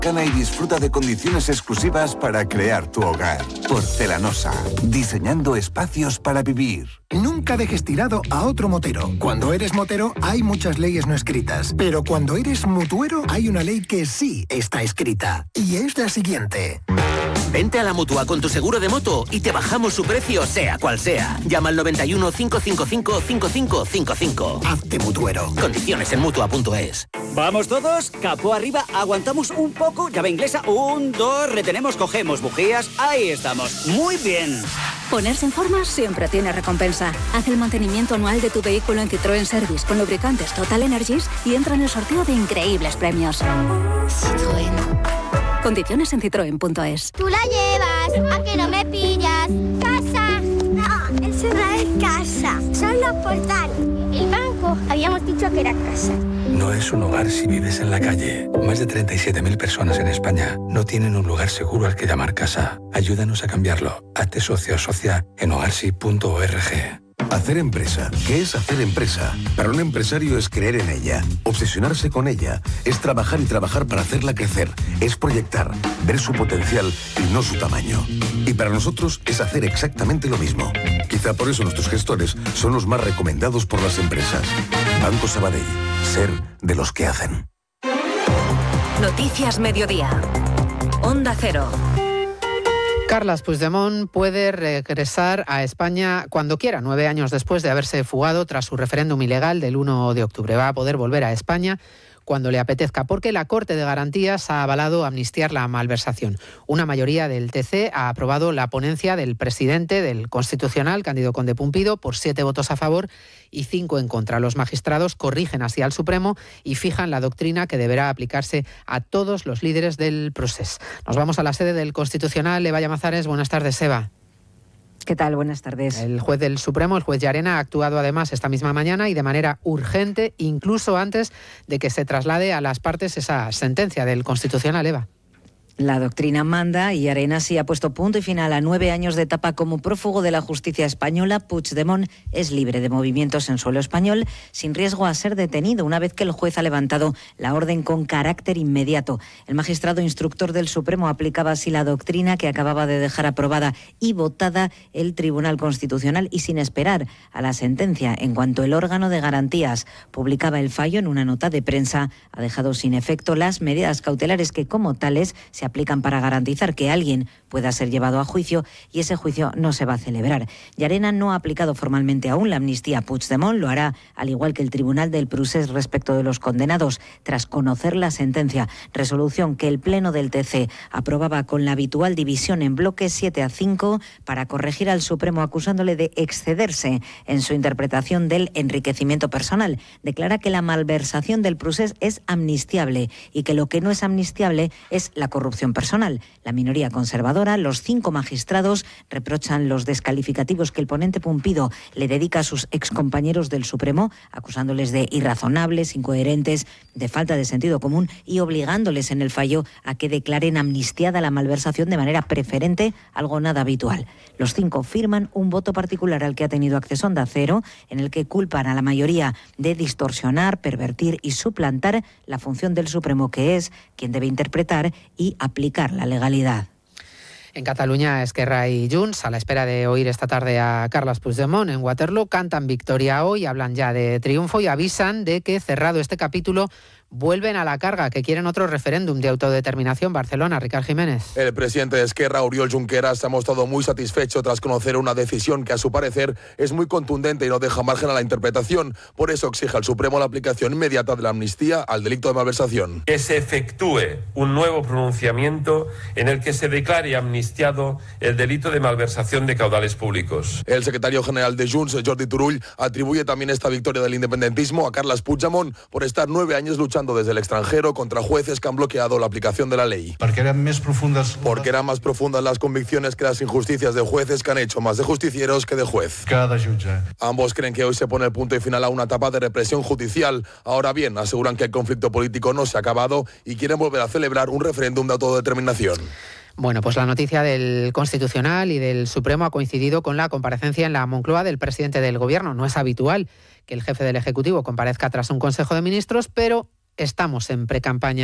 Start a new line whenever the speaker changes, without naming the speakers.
Gana y disfruta de condiciones exclusivas para crear tu hogar. Porcelanosa, diseñando espacios para vivir.
Nunca dejes tirado a otro motero. Cuando eres motero hay muchas leyes no escritas, pero cuando eres mutuero hay una ley que sí está escrita. Y es la siguiente.
Vente a la Mutua con tu seguro de moto y te bajamos su precio sea cual sea. Llama al 91 555 5555.
Hazte mutuero.
Condiciones en Mutua.es.
¿Vamos todos? Capó arriba, aguantamos un poco, llave inglesa, 1, 2, retenemos, cogemos bujías, ahí estamos. Muy bien.
Ponerse en forma siempre tiene recompensa. Haz el mantenimiento anual de tu vehículo en Citroën Service con lubricantes Total Energies y entra en el sorteo de increíbles premios. Citroën. Condiciones en citroen.es.
Tú la llevas, ¿a que no me pillas? ¡Casa! No, eso no es casa, son los portales. El banco, habíamos dicho que era casa.
No es un hogar si vives en la calle. Más de 37.000 personas en España no tienen un lugar seguro al que llamar casa. Ayúdanos a cambiarlo. Hazte socio o socia en hogarsi.org.
Hacer empresa. ¿Qué es hacer empresa? Para un empresario es creer en ella, obsesionarse con ella, es trabajar y trabajar para hacerla crecer, es proyectar, ver su potencial y no su tamaño. Y para nosotros es hacer exactamente lo mismo. Quizá por eso nuestros gestores son los más recomendados por las empresas. Banco Sabadell. Ser de los que hacen.
Noticias Mediodía. Onda Cero.
Carles Puigdemont puede regresar a España cuando quiera, 9 años después de haberse fugado tras su referéndum ilegal del 1 de octubre. Va a poder volver a España cuando le apetezca, porque la Corte de Garantías ha avalado amnistiar la malversación. Una mayoría del TC ha aprobado la ponencia del presidente del Constitucional, Cándido Conde Pumpido, por 7 votos a favor y 5 en contra. Los magistrados corrigen así al Supremo y fijan la doctrina que deberá aplicarse a todos los líderes del proceso. Nos vamos a la sede del Constitucional. Eva Llamazares, buenas tardes, Eva.
¿Qué tal? Buenas tardes.
El juez del Supremo, el juez Llarena, ha actuado además esta misma mañana y de manera urgente, incluso antes de que se traslade a las partes esa sentencia del Constitucional, Eva.
La doctrina manda y Llarena sí ha puesto punto y final a 9 años de etapa como prófugo de la justicia española. Puigdemont es libre de movimientos en suelo español, sin riesgo a ser detenido una vez que el juez ha levantado la orden con carácter inmediato. El magistrado instructor del Supremo aplicaba así la doctrina que acababa de dejar aprobada y votada el Tribunal Constitucional y sin esperar a la sentencia. En cuanto el órgano de garantías publicaba el fallo en una nota de prensa, ha dejado sin efecto las medidas cautelares que como tales se aplican para garantizar que alguien pueda ser llevado a juicio y ese juicio no se va a celebrar. Llarena no ha aplicado formalmente aún la amnistía a Puigdemont, lo hará al igual que el Tribunal del Procés respecto de los condenados tras conocer la sentencia, resolución que el Pleno del TC aprobaba con la habitual división en bloques 7-5 para corregir al Supremo acusándole de excederse en su interpretación del enriquecimiento personal. Declara que la malversación del Procés es amnistiable y que lo que no es amnistiable es la corrupción personal. La minoría conservadora, los 5 magistrados, reprochan los descalificativos que el ponente Pumpido le dedica a sus excompañeros del Supremo, acusándoles de irrazonables, incoherentes, de falta de sentido común y obligándoles en el fallo a que declaren amnistiada la malversación de manera preferente, algo nada habitual. Los 5 firman un voto particular al que ha tenido acceso Onda Cero, en el que culpan a la mayoría de distorsionar, pervertir y suplantar la función del Supremo, que es quien debe interpretar y aplicar la legalidad.
En Cataluña, Esquerra y Junts, a la espera de oír esta tarde a Carles Puigdemont en Waterloo, cantan victoria hoy, hablan ya de triunfo y avisan de que, cerrado este capítulo, vuelven a la carga, que quieren otro referéndum de autodeterminación. Barcelona, Ricard Jiménez.
El presidente de Esquerra, Oriol Junqueras, se ha mostrado muy satisfecho tras conocer una decisión que, a su parecer, es muy contundente y no deja margen a la interpretación. Por eso exige al Supremo la aplicación inmediata de la amnistía al delito de malversación.
Que se efectúe un nuevo pronunciamiento en el que se declare amnistiado el delito de malversación de caudales públicos.
El secretario general de Junts, Jordi Turull, atribuye también esta victoria del independentismo a Carles Puigdemont por estar 9 años luchando desde el extranjero contra jueces que han bloqueado la aplicación de la ley.
Porque eran más
profundas las convicciones que las injusticias de jueces que han hecho más de justicieros que de juez.
Cada jutge.
Ambos creen que hoy se pone el punto y final a una etapa de represión judicial. Ahora bien, aseguran que el conflicto político no se ha acabado y quieren volver a celebrar un referéndum de autodeterminación.
Bueno, pues la noticia del Constitucional y del Supremo ha coincidido con la comparecencia en la Moncloa del presidente del Gobierno. No es habitual que el jefe del Ejecutivo comparezca tras un Consejo de Ministros, pero estamos en precampaña